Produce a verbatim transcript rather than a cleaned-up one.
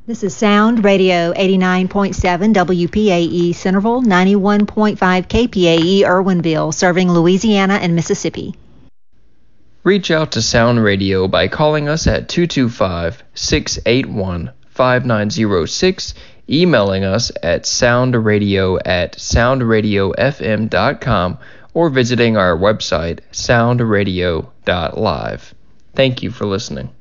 This is Sound Radio eighty-nine point seven W P A E Centerville, ninety-one point five K P A E Irwinville, serving Louisiana and Mississippi. Reach out to Sound Radio by calling us at two two five, six eight one, five nine zero six, emailing us at soundradio at soundradiofm dot com, or visiting our website, soundradio dot live. Thank you for listening.